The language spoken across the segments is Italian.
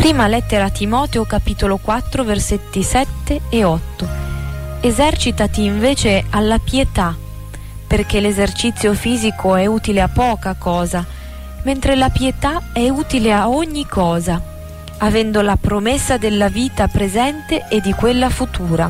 Prima lettera a Timoteo, capitolo 4, versetti 7 e 8. Esercitati invece alla pietà, perché l'esercizio fisico è utile a poca cosa, mentre la pietà è utile a ogni cosa, avendo la promessa della vita presente e di quella futura.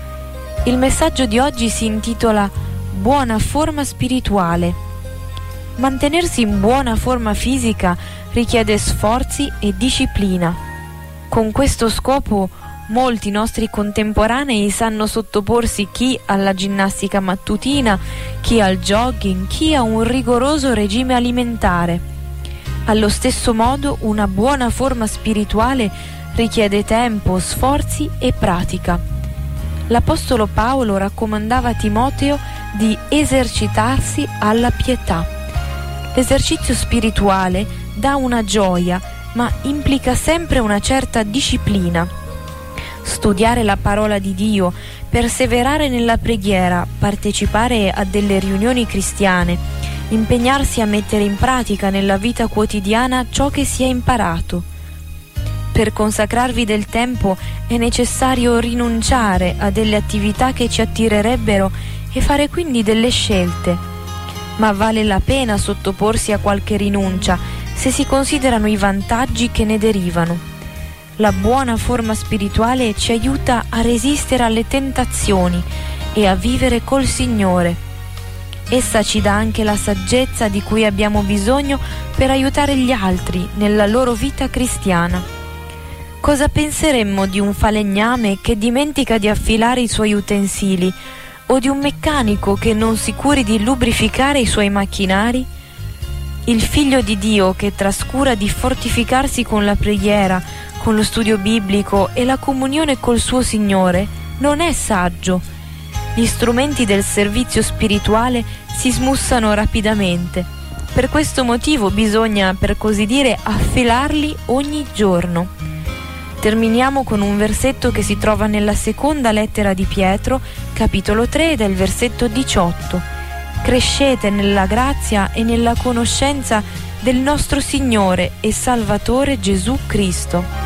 Il messaggio di oggi si intitola Buona forma spirituale. Mantenersi in buona forma fisica richiede sforzi e disciplina. Con questo scopo molti nostri contemporanei sanno sottoporsi chi alla ginnastica mattutina, chi al jogging, chi a un rigoroso regime alimentare. Allo stesso modo, una buona forma spirituale richiede tempo, sforzi e pratica. L'Apostolo Paolo raccomandava a Timoteo di esercitarsi alla pietà. L'esercizio spirituale dà una gioia, ma implica sempre una certa disciplina. Studiare la parola di Dio, perseverare nella preghiera, partecipare a delle riunioni cristiane, impegnarsi a mettere in pratica nella vita quotidiana ciò che si è imparato. Per consacrarvi del tempo è necessario rinunciare a delle attività che ci attirerebbero e fare quindi delle scelte. Ma vale la pena sottoporsi a qualche rinuncia se si considerano i vantaggi che ne derivano. La buona forma spirituale ci aiuta a resistere alle tentazioni e a vivere col Signore. Essa ci dà anche la saggezza di cui abbiamo bisogno per aiutare gli altri nella loro vita cristiana. Cosa penseremmo di un falegname che dimentica di affilare i suoi utensili, o di un meccanico che non si curi di lubrificare i suoi macchinari? Il Figlio di Dio che trascura di fortificarsi con la preghiera, con lo studio biblico e la comunione col suo Signore non è saggio. Gli strumenti del servizio spirituale si smussano rapidamente. Per questo motivo bisogna, per così dire, affilarli ogni giorno. Terminiamo con un versetto che si trova nella seconda lettera di Pietro, capitolo 3, del versetto 18. Crescete nella grazia e nella conoscenza del nostro Signore e Salvatore Gesù Cristo.